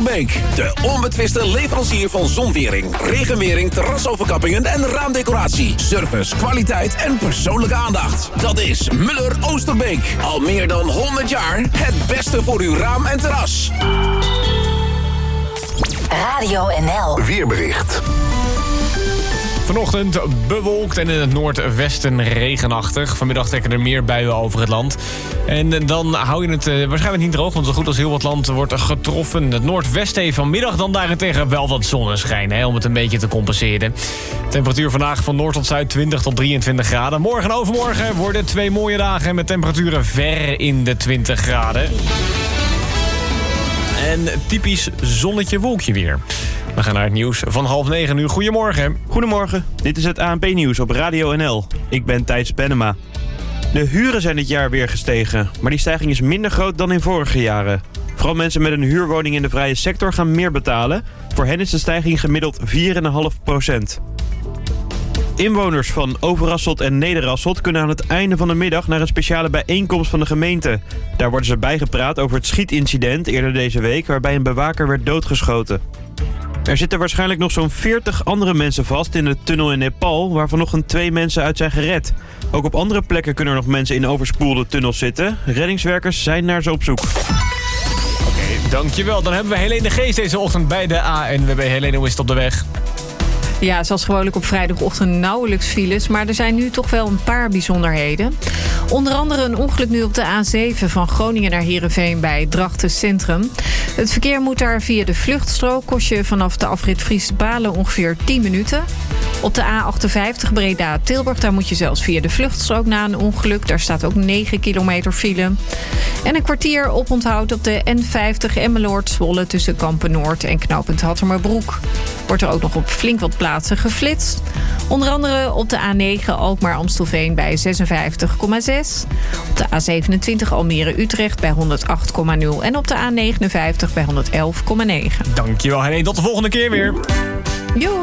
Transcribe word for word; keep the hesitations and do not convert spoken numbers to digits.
Oosterbeek. De onbetwiste leverancier van zonwering, regenwering, terrasoverkappingen en raamdecoratie. Service, kwaliteit en persoonlijke aandacht. Dat is Muller Oosterbeek. Al meer dan honderd jaar het beste voor uw raam en terras. Radio N L. Weerbericht. Vanochtend bewolkt en in het noordwesten regenachtig. Vanmiddag trekken er meer buien over het land. En dan hou je het uh, waarschijnlijk niet droog, want zo goed als heel wat land wordt getroffen. Het noordwesten heeft vanmiddag dan daarentegen wel wat zonneschijn, hè, om het een beetje te compenseren. Temperatuur vandaag van noord tot zuid twintig tot drieëntwintig graden. Morgen en overmorgen worden twee mooie dagen met temperaturen ver in de twintig graden. En typisch zonnetje wolkje weer. We gaan naar het nieuws van half negen uur. Goedemorgen. Goedemorgen, dit is het A N P-nieuws op Radio N L. Ik ben Thijs Bennema. De huren zijn dit jaar weer gestegen, maar die stijging is minder groot dan in vorige jaren. Vooral mensen met een huurwoning in de vrije sector gaan meer betalen. Voor hen is de stijging gemiddeld vier komma vijf procent. Inwoners van Overasselt en Nederasselt kunnen aan het einde van de middag naar een speciale bijeenkomst van de gemeente. Daar worden ze bijgepraat over het schietincident eerder deze week, waarbij een bewaker werd doodgeschoten. Er zitten waarschijnlijk nog zo'n veertig andere mensen vast in de tunnel in Nepal, waarvan nog een twee mensen uit zijn gered. Ook op andere plekken kunnen er nog mensen in overspoelde tunnels zitten. Reddingswerkers zijn naar ze op zoek. Oké, dankjewel. Dan hebben we Helene de Geest deze ochtend bij de A N W B. Helene, hoe is het op de weg? Ja, zoals gewoonlijk op vrijdagochtend nauwelijks files, maar er zijn nu toch wel een paar bijzonderheden. Onder andere een ongeluk nu op de A zeven van Groningen naar Heerenveen bij Drachten Centrum. Het verkeer moet daar via de vluchtstrook, kost je vanaf de afrit Friese-Balen ongeveer tien minuten. Op de A achtenvijftig Breda-Tilburg, daar moet je zelfs via de vluchtstrook na een ongeluk. Daar staat ook negen kilometer file. En een kwartier oponthoud op de N vijftig Emmeloord-Zwolle tussen Kampen-Noord en knooppunt Hattemerbroek. Wordt er ook nog op flink wat plaatsen geflitst. Onder andere op de A negen Alkmaar-Amstelveen bij zesenvijftig komma zes. Op de A zevenentwintig Almere-Utrecht bij honderd acht komma nul. En op de A negenenvijftig bij honderd elf komma negen. Dankjewel, Helene. Tot de volgende keer weer. Joe.